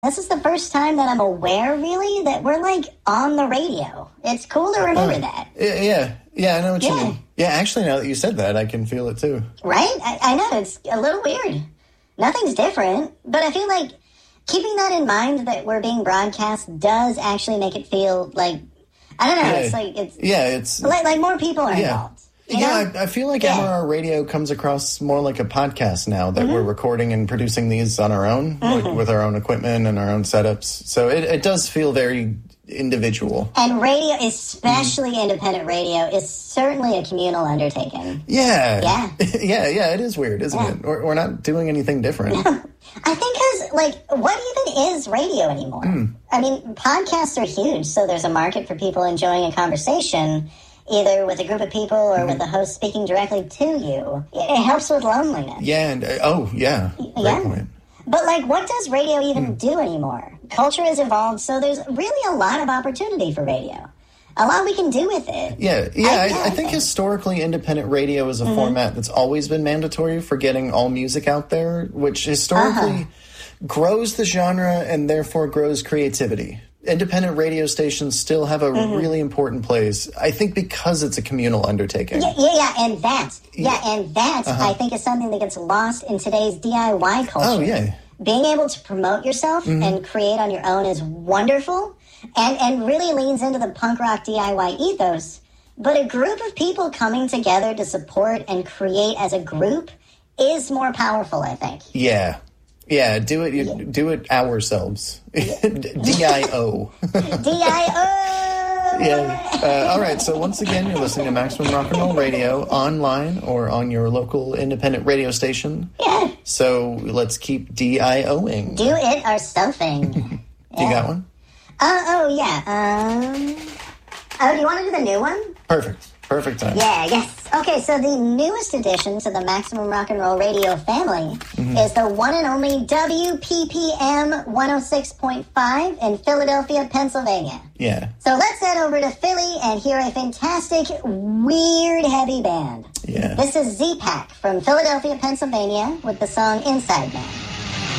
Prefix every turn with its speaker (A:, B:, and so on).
A: This is the first time that I'm aware, really, that we're, like, on the radio. It's cool to remember that.
B: Yeah, I know what you mean. Yeah, actually, now that you said that, I can feel it, too.
A: Right? I know, it's a little weird. Nothing's different, but I feel like keeping that in mind that we're being broadcast does actually make it feel like, I don't know, it's like more people are involved.
B: I feel like MRR Radio comes across more like a podcast now that we're recording and producing these on our own, like with our own equipment and our own setups. So it does feel very individual.
A: And radio, especially independent radio, is certainly a communal undertaking.
B: Yeah, it is weird, isn't it? We're not doing anything different.
A: I think because, like, what even is radio anymore? I mean, podcasts are huge, so there's a market for people enjoying a conversation either with a group of people or with the host speaking directly to you. It helps with loneliness.
B: Yeah, and great point.
A: But, like, what does radio even do anymore? Culture has evolved, so there's really a lot of opportunity for radio. A lot we can do with it.
B: I think historically independent radio is a format that's always been mandatory for getting all music out there, which historically grows the genre and therefore grows creativity. Independent radio stations still have a really important place, I think, because it's a communal undertaking.
A: And that I think is something that gets lost in today's DIY culture.
B: Oh, yeah.
A: Being able to promote yourself and create on your own is wonderful and really leans into the punk rock DIY ethos. But a group of people coming together to support and create as a group is more powerful, I think.
B: Yeah, do it ourselves. D-I-O.
A: D-I-O!
B: Yeah. All right, so once again, you're listening to Maximum Rock and Roll Radio online or on your local independent radio station.
A: Yeah.
B: So let's keep D-I-O-ing.
A: Do it ourselfing.
B: You got one?
A: Do you want to do the new one?
B: Perfect time.
A: Yes. Okay, so the newest addition to the Maximum Rock and Roll Radio family is the one and only WPPM 106.5 in Philadelphia, Pennsylvania.
B: Yeah.
A: So let's head over to Philly and hear a fantastic, weird, heavy band.
B: Yeah.
A: This is Z-Pack from Philadelphia, Pennsylvania with the song Inside Man.